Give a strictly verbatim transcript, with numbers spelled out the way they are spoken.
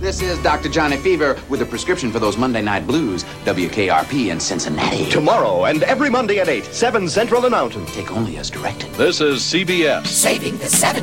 This is Doctor Johnny Fever with a prescription for those Monday night blues. W K R P in Cincinnati. Tomorrow and every Monday at eight, seven Central and Mountain. Take only as directed. This is C B S. Saving the seventies.